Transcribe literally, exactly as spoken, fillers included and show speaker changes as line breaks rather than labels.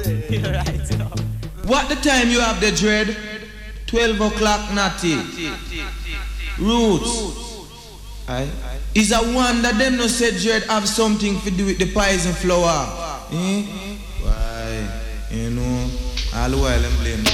You're right, you know.
What the time you have the dread? twelve o'clock natty. Roots. Aye. Is a wonder them no say dread have something to do with the poison flower. Eh? Why? You know, all the while I'm blame.